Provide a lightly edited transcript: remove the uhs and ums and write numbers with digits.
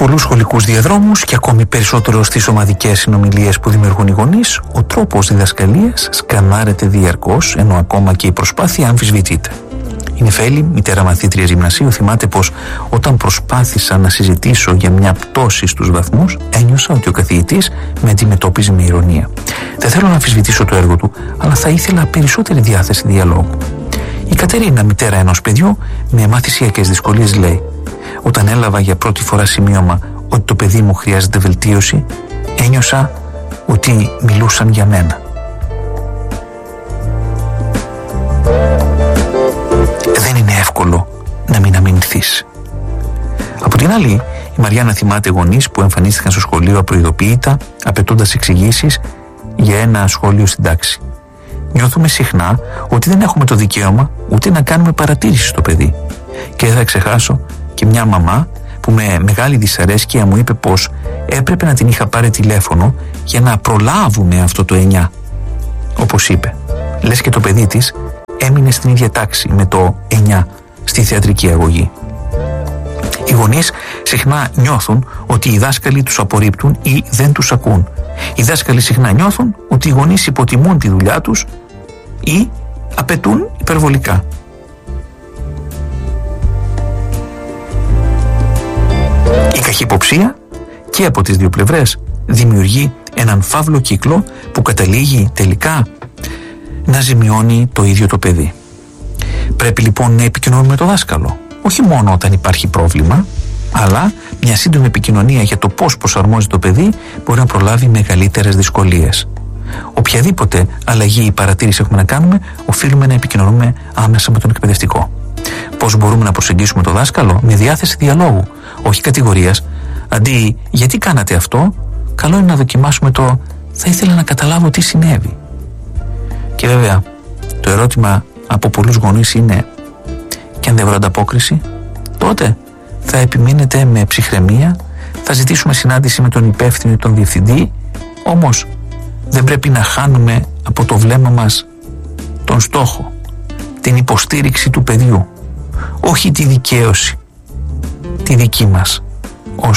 πολλούς σχολικούς διαδρόμους και ακόμη περισσότερο στις ομαδικές συνομιλίες που δημιουργούν οι γονείς, ο τρόπος διδασκαλίας σκανάρεται διαρκώς, ενώ ακόμα και η προσπάθεια αμφισβητείται. Η Νεφέλη, μητέρα μαθήτρια γυμνασίου, θυμάται πως όταν προσπάθησα να συζητήσω για μια πτώση στους βαθμούς, ένιωσα ότι ο καθηγητής με αντιμετώπιζε με ηρωνία. Δεν θέλω να αμφισβητήσω το έργο του, αλλά θα ήθελα περισσότερη διάθεση διαλόγου. Η Κατερίνα, μητέρα ενός παιδιού με μαθησιακές δυσκολίες, λέει: όταν έλαβα για πρώτη φορά σημείωμα ότι το παιδί μου χρειάζεται βελτίωση, ένιωσα ότι μιλούσαν για μένα. Δεν είναι εύκολο να μην αμυνθείς. Από την άλλη, η Μαριάννα θυμάται γονείς που εμφανίστηκαν στο σχολείο απροειδοποίητα, απαιτώντας εξηγήσεις για ένα σχόλιο στην τάξη. Νιώθουμε συχνά ότι δεν έχουμε το δικαίωμα ούτε να κάνουμε παρατήρηση στο παιδί. Και δεν θα ξεχάσω και μια μαμά που με μεγάλη δυσαρέσκεια μου είπε πως έπρεπε να την είχα πάρει τηλέφωνο για να προλάβουμε αυτό το 9. Όπως είπε, λες και το παιδί της έμεινε στην ίδια τάξη με το 9 στη θεατρική αγωγή. Οι γονείς συχνά νιώθουν ότι οι δάσκαλοι τους απορρίπτουν ή δεν τους ακούν. Οι δάσκαλοι συχνά νιώθουν ότι οι γονείς υποτιμούν τη δουλειά τους ή απαιτούν υπερβολικά. Η καχυποψία και από τις δύο πλευρές δημιουργεί έναν φαύλο κύκλο που καταλήγει τελικά να ζημιώνει το ίδιο το παιδί. Πρέπει λοιπόν να επικοινωνούμε με το δάσκαλο, όχι μόνο όταν υπάρχει πρόβλημα, αλλά μια σύντομη επικοινωνία για το πώς προσαρμόζει το παιδί μπορεί να προλάβει μεγαλύτερες δυσκολίες. Οποιαδήποτε αλλαγή ή παρατήρηση έχουμε να κάνουμε, οφείλουμε να επικοινωνούμε άμεσα με τον εκπαιδευτικό. Πώς μπορούμε να προσεγγίσουμε το δάσκαλο? Με διάθεση διαλόγου, όχι κατηγορίας. Αντί γιατί κάνατε αυτό, καλό είναι να δοκιμάσουμε το θα ήθελα να καταλάβω τι συνέβη. Και βέβαια, το ερώτημα από πολλούς γονείς είναι: και αν δεν βρω ανταπόκριση, τότε θα επιμείνετε με ψυχραιμία, θα ζητήσουμε συνάντηση με τον υπεύθυνο ή τον διευθυντή, όμως δεν πρέπει να χάνουμε από το βλέμμα μας τον στόχο, την υποστήριξη του παιδιού, όχι τη δικαίωση, τη δική μας.